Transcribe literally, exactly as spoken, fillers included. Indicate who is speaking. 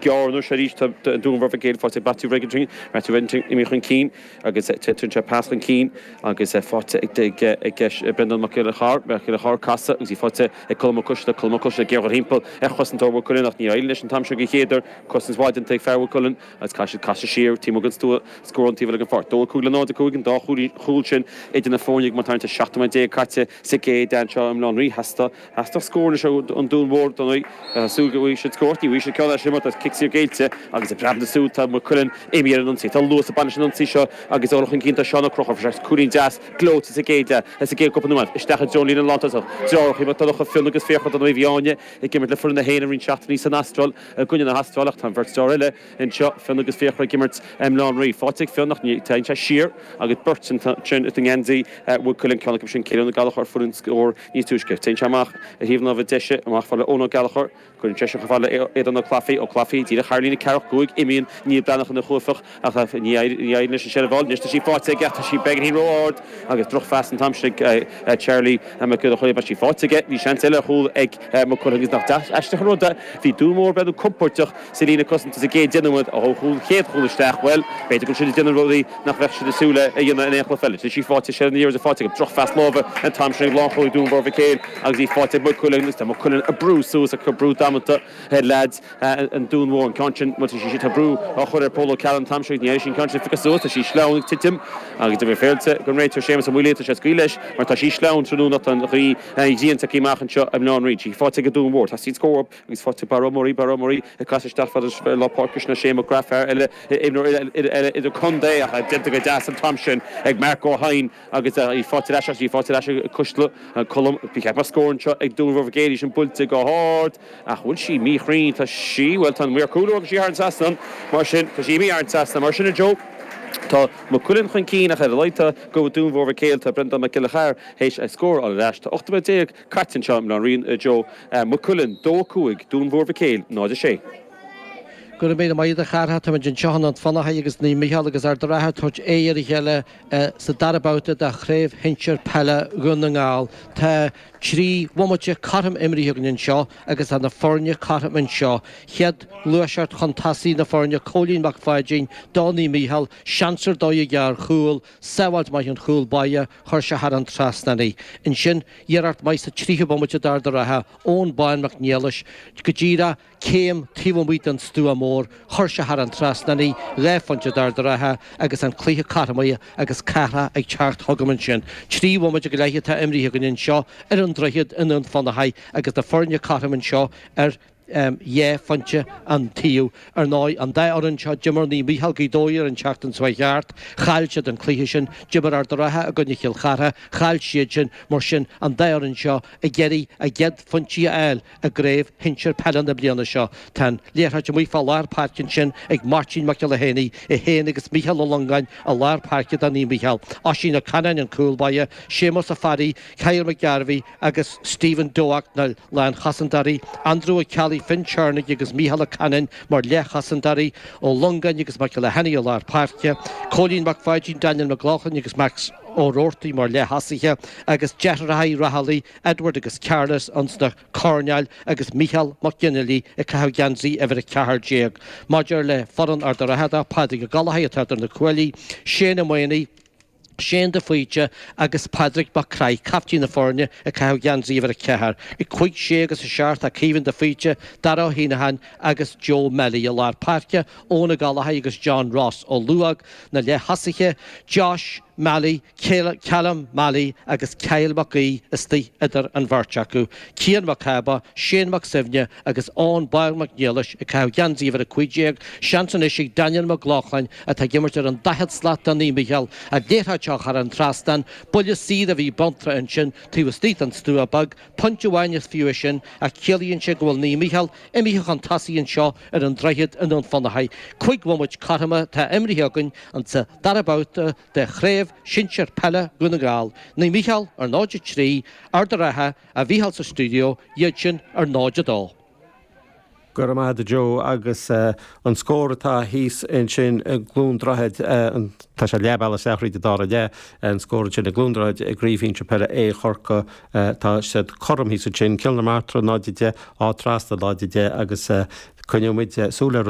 Speaker 1: gearnú sé ríéis dúmhar a géad fáte batú regin matú imichan cín agus tunse paslan cín agus fáte ag brendan mac le char me le char casa agus í fáte ag colm costa colm costa gear himple e chosan tó chuin nach ní eile an tam se go chéidir cosans waiden te ferú colin as cai casa sér tí agus tú scórantíh an fart dó cúla ná a cúgin dá chuúí chúlsin idir na fónig mar tarnta seachta dé caite sa gé den seo am láí hesta hesta scóna se an dúnmór don súga se scóirtí bhí se ceá simar kicksí géilte agus a brabna súta mar chuin éí an sí tá lu a ban an sí seo agus áchan cinnta seánna croch se cúín jazz glóta sa géide a gé gopa istecha Jolín an lá deí mar talcha fiúnagus fécha an bhíáine i gimmar le funa héana rin seachtaí san astral a gunne na hastáach tan vertáile in seo fiúnagus fécha gimmart am lá rí fátig fiúnach ní tein se sir agus burtin trin it ngenzi bhfuil chuilinn ceannach sin céanna galachar furin scór ní túisce tein seach a híomh bh deise amach fáile óna galachar chun te go fáile éan na clafií ó clafií tí a charlína ceach goig imíon ní brenach na chufach a níine se seháil níos sí fáte geta sí begin hí róád agus droch fast an tamstig Charlie a me go chuir sí fátige hí sean eile húil ag mar chugus nach eiste chuda hí dúmór beú compporteach sa lína cosanta a gé denimid a húil chéad chúlaisteach well beidir go si denróí nach bheith se desúla a dhéanana in échla fellile sí fáte sé níir a fáte droch fast lábh an tamstig láchoí dúmór céil agus í fáte mu chuling list mo chuinn a brúsú a chu brú damata head lads an dúnmór an contin mu si si brú a chuir polo cean tamstig ní sin contin ficasú a sí sleánig titim agus do bh féilte go réitir sémas a bhúléta se scuileis mar tá sí sleán trúna an rí díanta cíachchan seo am ná rí sí fáte go dúmór tá sí scóp agus fáte barmorí barmorí a cai stafad lápácus na séma grafar eile idir condé a de go deas an tamsin ag Marco Hain agus í fáte í fáte custla colm bí mar scórin seo ag dúmhar géidir sin bulte go hád a chuil sí mí chrín tá sí bhfuil tan mé coolú agus sí ar an sastan mar sin tá sí mí ar an sastan mar sin a joke Tá mo cuilann chun cíach a leita go dúmhór céalta brenda me ciachar hééis a scór a leist ochta déag cartin seam ná rion Jo mo cuilann dó cuaig dúmhór céal náidir sé.
Speaker 2: Gur méid maiad a chartha tá gin teán an fanna agus ní Michael agus ar rathe tuirt éar heile sa darabáta a chréibh hinseir pelle gunna ngáil Tá trí bhmuite carm imríthegann seo agus an na fórne carm an seo chead luisiart chutáí na fórne cholín mac fáidín Donní Michael seansar dói gear chúil saoáid mai an chúil baie chuir se har an trasnaí. In sin dhearart mai sa tríthe bmuite dar de rathe ón bain mac níalis go ddíra céim tíhmhuiit an stú amór chuir se har an trasnaí léfante dar de rathe agus an clíthe carmaí agus cara ag teart thugaman sin. Trí bhmuite go leiche tá imríthegann seo ar an droiad in an fanna haid agus de fórne carman seo ar é fante an tíú ar ná an d an seo Jimmar ní Michael Gidóir an teachtan swaart chailtead an clíthe sin Jimmar ar do rathe a gonne chiil chartha chail siad sin mar sin an d an seo a geirí a ged funtí eil a gréibh hinseir pellan na blianana seo tan léarthaid mí fá lárpácin sin ag Martin mac le héanaí i héana agus Michael ó Langáin a lárpáciad a ní Michael á sin na canan an cúlbaie Séamus a farí Cair McGarvey agus Stephen Doak na lean chasandarí Andrew a Cali Fin Charnig agus Michael Cannon mar le chasandarí ó Langáin agus mac le hennaí a lárpáce Colleen McFadden Daniel McLaughlin agus Max ó Rorty mar le hasaiche agus Jetaraí Rahalaí Edward agus Carlos ansna Cornell agus Michael McGinnelly a ceh gansaí ever a cehar déag. Maidir le foran ar do rahada padig a galahaiad ar na cuailí Shane Moyni Shane de Fuite agus Patrick Bacrai captí na fórne a ceh gansaí ever a cehar. I chuig sé agus a seart a Kevin de Fuite Dara Hinahan agus Joe Melly a lár parce óna galahai agus John Ross ó Luag na le hasaiche Josh Mally, Callum Mally agus Kyle McGee istí idir an bharteachú. Cian Macaba, Shane McSivne agus Owen Bail McNeilish a ceh gansaí ever a cuideag Shanton isig Daniel McLaughlin a tá gimmartar an dahad slat an ní Michael a déthateach ar an trastan bulle síad a bhí bontra an sin tú istí an stú a bag punteháineas fiú sin a cilíonn se gohfuil ní Michael imíoch an tasíonn seo ar an dreiad in an fannahaid. Chuig bhmuid carama tá imríthegann an sa darabáta de chréibh Sinseir pelle gunna gáil. Ní Michael ar náide trí ar do rathe a bhíhall sa stúdio dhéid sin ar náide dá.
Speaker 3: Gur am de Joe agus an scóir atá híos in sin glúndraid tá sé lebal seachrí de dá le an scóir sin a glúndraid a gríomhín se pelle é chorca tá sé chom hí sin cilna mátra náide á trasta láide agus chuineid súla